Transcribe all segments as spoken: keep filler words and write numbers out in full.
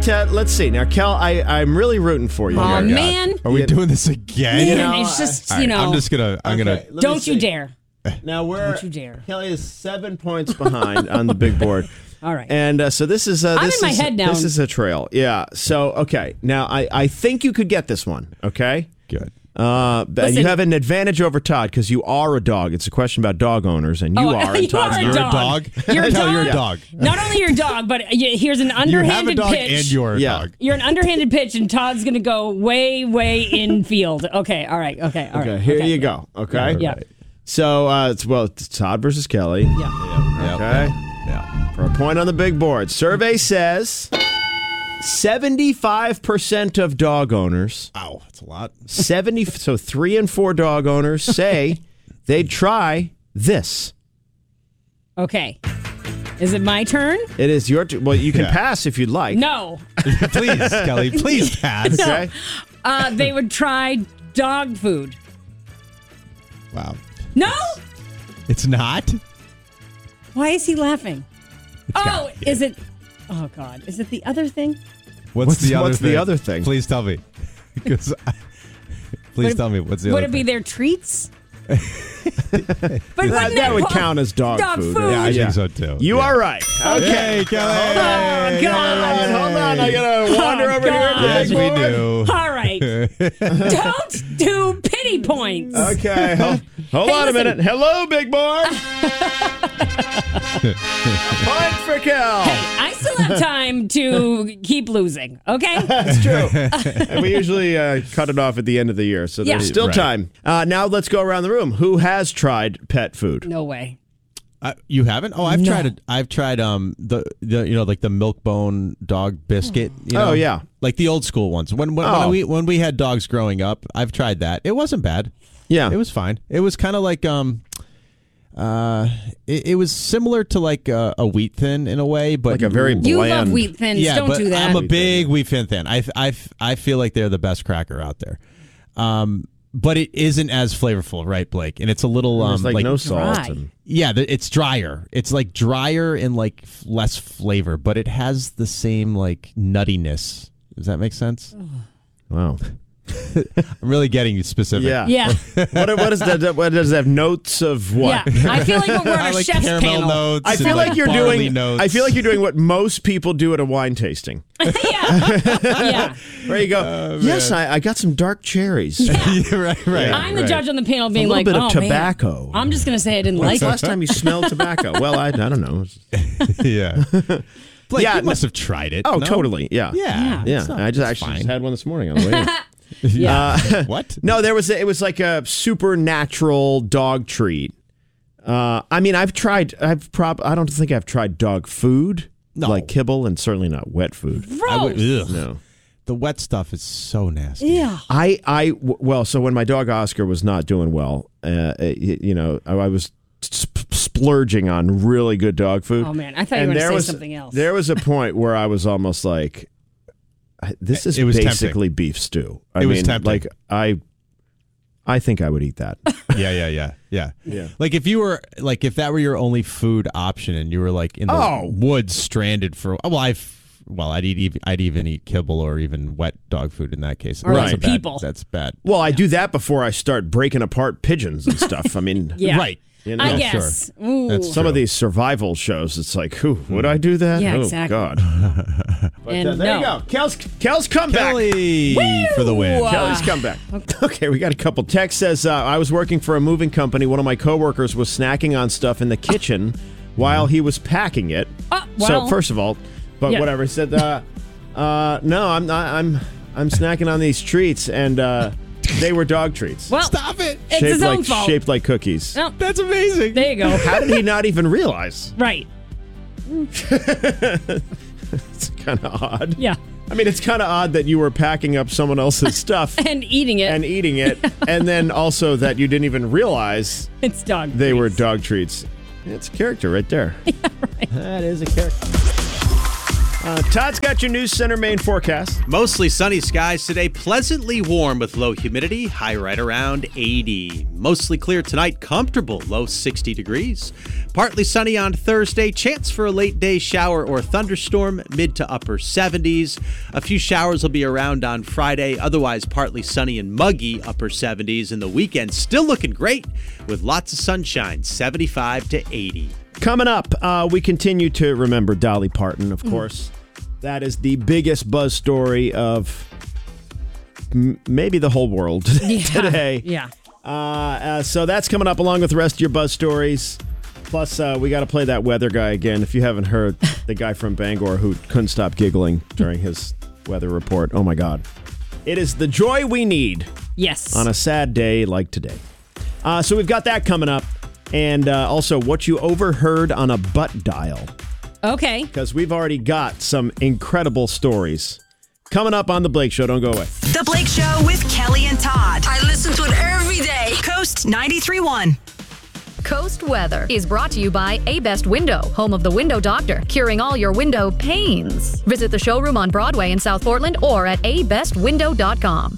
Uh, let's see. Now, Kel, I, I'm really rooting for you. Oh, here. man. Are we doing this again? Man, know, it's just, All you right, know. I'm just gonna. I'm Okay, gonna. let me Don't you see. dare. Now we're Don't you dare. Kelly is seven points behind on the big board. All right. And uh, so this is uh, I'm this in my is head now. this is a trail. Yeah. So okay. Now I, I think you could get this one. Okay. Good. Uh, but Listen. you have an advantage over Todd because you are a dog. It's a question about dog owners, and you Oh, are. And you Todd's are a You're not. a dog. You're a Tell dog. you're a dog. Not only you're a dog, but y- here's an You have a underhanded dog pitch. and you're a Yeah. dog. You're an underhanded pitch, and Todd's going to go way, way in field. Okay, all right, okay, all right. Okay. Here okay. you go. Okay. Yeah. So uh, it's well, it's Todd versus Kelly. Yeah. Yep. Okay. Yeah. For a point on the big board. Survey says seventy-five percent of dog owners, Ow, that's a lot. seventy so three and four dog owners say they'd try this. Okay. Is it my turn? It is your t- well, you can Yeah. pass if you'd like. No. Please, Kelly. Please pass. Okay. Uh, they would try dog food. Wow. No? It's not. Why is he laughing? oh, gotta be. is it? Oh God, is it the other thing? What's, What's- the other what's the thing? other thing? Please tell me. Because I- please Would it- tell me what's the Would other it be thing. their treats? but That, wouldn't that would qual- count as dog, dog food. food. Yeah, I Yeah. think so too. You Yeah. are right. Okay. Yay, Kelly. Oh God! Hold on, I gotta wander Oh, over here. God. to the Yes, big we board. do. All right. Don't do pity points. Okay, hold, hold Hey, on a listen. minute. Hello, big boy. A point for Kel. I still have time to keep losing. Okay. That's true. And we usually uh, cut it off at the end of the year, so Yeah. there's still Right. time. Uh, now let's go around the room. Who has tried pet food? No way. Uh, you haven't? Oh, I've No. tried it. I've tried um the, the you know like the milk bone dog biscuit. You know? Oh, yeah. like the old school ones. When when, Oh. when we when we had dogs growing up, I've tried that. It wasn't bad. Yeah. It was fine. It was kind of like um, uh, it, it was similar to like a, a wheat thin in a way, but Like a very You love bland. wheat thins. yeah. Don't but do that. I'm a big wheat thin fan. I I I feel like they're the best cracker out there. Um, but it isn't as flavorful, right, Blake? And it's a little um There's like, no salt. dry. And, yeah, the, it's drier. It's like drier and like f- less flavor, but it has the same like nuttiness. Does that make sense? wow. I'm really getting you specific. Yeah. Yeah. what, what, is that, what does it have? Notes of what? Yeah. I feel like we're on I a like chef's caramel panel. notes. I and, feel like you're barley doing. Notes. I feel like you're doing what most people do at a wine tasting. yeah. Yeah. There you go. yes, I, I got some dark cherries. Yeah, right, right. I'm the right. judge on the panel being a little like, bit oh, of man. tobacco. I'm just going to say I didn't When's like the it. last time you smelled tobacco? Well, I, I don't know. yeah. Blake, Yeah, you must have tried it. Oh, no? totally. Yeah. Yeah. Yeah. It's not- I just it's actually fine. just had one this morning on the way in. Yeah. Uh, What? No, there was a, it was like a supernatural dog treat. Uh, I mean, I've tried. I've prob. I don't think I've tried dog food, No. like kibble, and certainly not wet food. I would, Gross. ugh. No. The wet stuff is so nasty. Yeah. I, I, w- well, so when my dog Oscar was not doing well, uh, y- you know, I, I was sp- splurging on really good dog food. Oh, man. I thought you were And going to there say was- something else. There was a point where I was almost like, I- this is It was basically beef stew. I It was mean, tempting. like I, I think I would eat that. Yeah, yeah, yeah, yeah. Yeah. Like if you were like if that were your only food option and you were like in the Oh. woods stranded for well, I well, I'd eat even I'd even eat kibble or even wet dog food in that case. Or That's like a bad- people. That's bad. Well, I do that before I start breaking apart pigeons and stuff. I mean, Yeah. Right. you know, I sure. guess. Ooh. That's some of true. these survival shows, it's like, who would I do that? Yeah, oh, exactly. God. But, And uh, there you no. go. Kel's, Kel's comeback. Kelly for the win. Woo! Kelly's comeback. Okay, we got a couple. Text says, uh, I was working for a moving company. One of my coworkers was snacking on stuff in the kitchen while he was packing it. Oh, so, well. first of all, but Yeah. whatever. He said, uh, uh, no, I'm not. I'm I'm snacking on these treats, and uh, they were dog treats. Well, Stop it. it's shaped his own like fault. shaped like cookies. No, That's amazing. there you go. How did he not even realize? Right. It's kind of odd. Yeah. I mean, it's kind of odd that you were packing up someone else's stuff And eating it. and eating it, and then also that you didn't even realize it's dog they were treats. dog treats. It's a character right there. Yeah, right. That is a character. Uh, Todd's got your News Center Maine forecast. Mostly sunny skies today, pleasantly warm with low humidity, high right around eighty. Mostly clear tonight, comfortable, low sixty degrees. Partly sunny on Thursday, chance for a late day shower or thunderstorm, mid to upper seventies. A few showers will be around on Friday, otherwise partly sunny and muggy, upper seventies. And the weekend still looking great with lots of sunshine, seventy-five to eighty. Coming up, uh, we continue to remember Dolly Parton, of course. Mm. That is the biggest buzz story of m- maybe the whole world yeah. today. Yeah. Uh, uh, so that's coming up along with the rest of your buzz stories. Plus, uh, we got to play that weather guy again. If you haven't heard, the guy from Bangor who couldn't stop giggling during his weather report. Oh, my God. It is the joy we need. Yes. On a sad day like today. Uh, so we've got that coming up. And uh, also what you overheard on a butt dial. Okay. Because we've already got some incredible stories. Coming up on The Blake Show. Don't go away. The Blake Show with Kelly and Todd. I listen to it every day. Coast ninety-three point one. Coast Weather is brought to you by A-Best Window, home of the Window Doctor, curing all your window pains. Visit the showroom on Broadway in South Portland or at a best window dot com.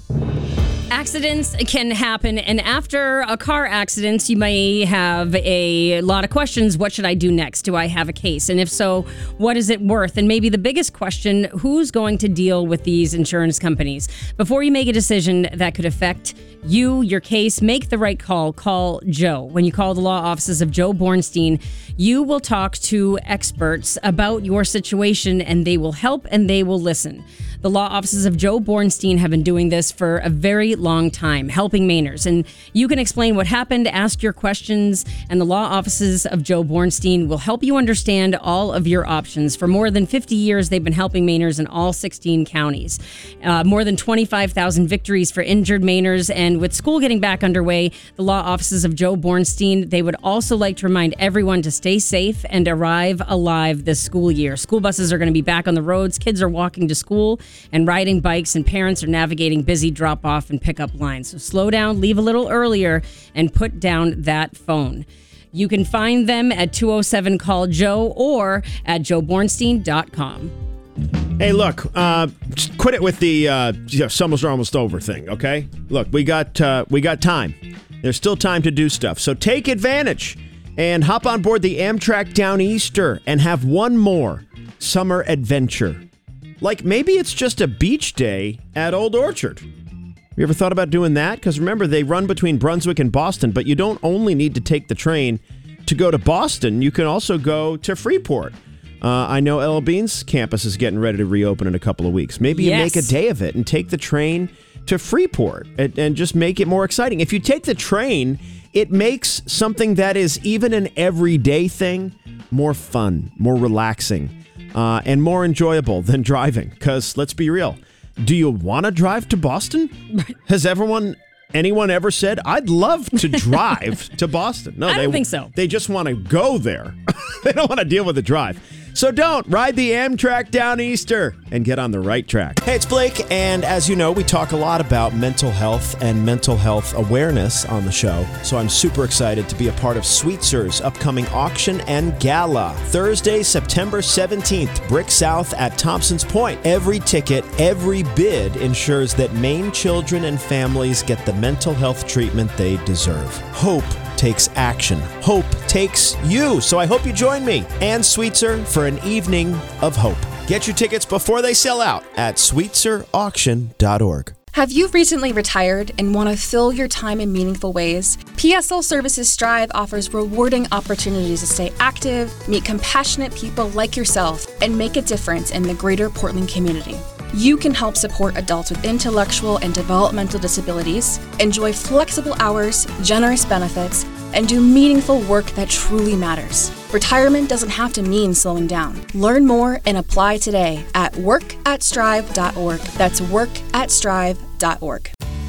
Accidents can happen, and after a car accident, you may have a lot of questions. What should I do next? Do I have a case? And if so, what is it worth? And maybe the biggest question, who's going to deal with these insurance companies? Before you make a decision that could affect you, your case, make the right call. Call Joe. When you call the law offices of Joe Bornstein, you will talk to experts about your situation, and they will help and they will listen. The law offices of Joe Bornstein have been doing this for a very long time, helping Mainers. And you can explain what happened, ask your questions, and the law offices of Joe Bornstein will help you understand all of your options. For more than fifty years, they've been helping Mainers in all sixteen counties. Uh, more than twenty-five thousand victories for injured Mainers. And with school getting back underway, the law offices of Joe Bornstein, they would also like to remind everyone to stay safe and arrive alive this school year. School buses are going to be back on the roads. Kids are walking to school and riding bikes, and parents are navigating busy drop-off and pickup lines. So slow down, leave a little earlier, and put down that phone. You can find them at two oh seven call Joe or at joe bornstein dot com. Hey, look, uh, just quit it with the uh, you know, summers are almost over thing, okay? Look, we got uh, we got time. There's still time to do stuff. So take advantage and hop on board the Amtrak Down Easter and have one more summer adventure. Like maybe it's just a beach day at Old Orchard. You ever thought about doing that? Because remember, they run between Brunswick and Boston, but you don't only need to take the train to go to Boston. You can also go to Freeport. Uh, I know L L Bean's campus is getting ready to reopen in a couple of weeks. Maybe you Yes. make a day of it and take the train to Freeport and, and just make it more exciting. If you take the train, it makes something that is even an everyday thing more fun, more relaxing. Uh, and more enjoyable than driving. Because let's be real, do you want to drive to Boston? Has everyone, anyone ever said, I'd love to drive to Boston? No, I they don't think so. They just want to go there. They don't want to deal with the drive. So don't ride the Amtrak Down Easter and get on the right track. Hey, it's Blake, and as you know, we talk a lot about mental health and mental health awareness on the show. So I'm super excited to be a part of Sweetzer's upcoming auction and gala. Thursday, September seventeenth, Brick South at Thompson's Point. Every ticket, every bid ensures that Maine children and families get the mental health treatment they deserve. Hope takes action. Hope takes you. So I hope you join me and Sweetser for an evening of hope. Get your tickets before they sell out at sweetser auction dot org. Have you recently retired and want to fill your time in meaningful ways? P S L Services Strive offers rewarding opportunities to stay active, meet compassionate people like yourself, and make a difference in the greater Portland community. You can help support adults with intellectual and developmental disabilities, enjoy flexible hours, generous benefits, and do meaningful work that truly matters. Retirement doesn't have to mean slowing down. Learn more and apply today at work at strive dot org. That's work at strive dot org.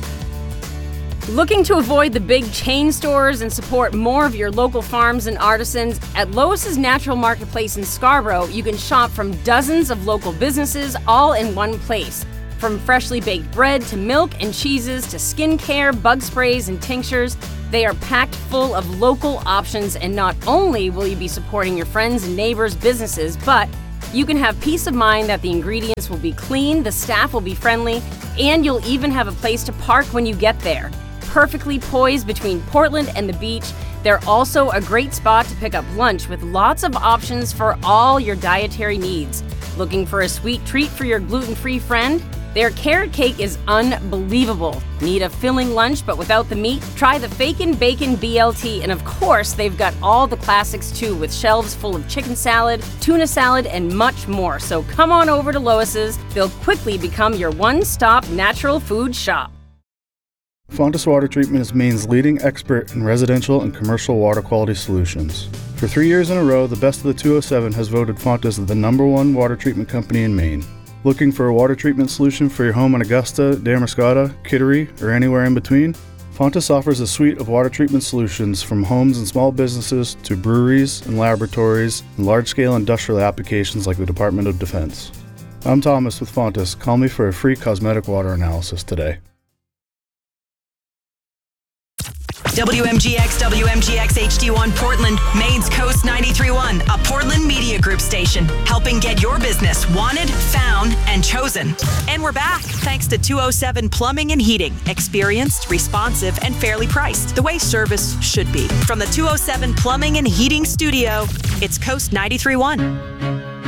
Looking to avoid the big chain stores and support more of your local farms and artisans? At Lois's Natural Marketplace in Scarborough, you can shop from dozens of local businesses all in one place. From freshly baked bread to milk and cheeses to skincare, bug sprays, and tinctures, they are packed full of local options, and not only will you be supporting your friends and neighbors' businesses, but You can have peace of mind that the ingredients will be clean, the staff will be friendly, and you'll even have a place to park when you get there. Perfectly poised between Portland and the beach, they're also a great spot to pick up lunch with lots of options for all your dietary needs. Looking for a sweet treat for your gluten-free friend? Their carrot cake is unbelievable. Need a filling lunch but without the meat? Try the Bacon Bacon B L T, and of course, they've got all the classics too, with shelves full of chicken salad, tuna salad, and much more. So come on over to Lois's. They'll quickly become your one-stop natural food shop. Fontis Water Treatment is Maine's leading expert in residential and commercial water quality solutions. For three years in a row, the Best of the two oh seven has voted Fontis the number one water treatment company in Maine. Looking for a water treatment solution for your home in Augusta, Damariscotta, Kittery, or anywhere in between? Fontis offers a suite of water treatment solutions from homes and small businesses to breweries and laboratories and large-scale industrial applications like the Department of Defense. I'm Thomas with Fontis. Call me for a free cosmetic water analysis today. W M G X, W M G X H D one Portland, Maine's Coast ninety-three point one, a Portland Media Group station, helping get your business wanted, found, and chosen. And we're back, thanks to two oh seven Plumbing and Heating. Experienced, responsive, and fairly priced, the way service should be. From the two oh seven Plumbing and Heating studio, it's Coast ninety-three point one.